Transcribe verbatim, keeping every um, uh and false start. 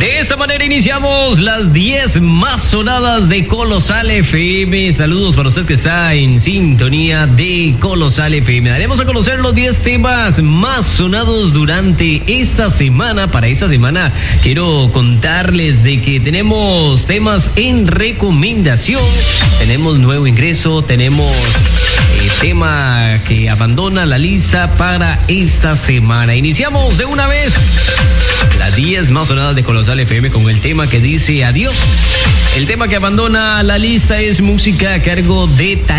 De esa manera iniciamos las diez más sonadas de Colosal F M. Saludos para usted que está en sintonía de Colosal F M. Daremos a conocer los diez temas más sonados durante esta semana. Para esta semana quiero contarles de que tenemos temas en recomendación. Tenemos nuevo ingreso, tenemos eh, tema que abandona la lista para esta semana. Iniciamos de una vez las diez más sonadas de Colosal F M con el tema que dice adiós. El tema que abandona la lista es música a cargo de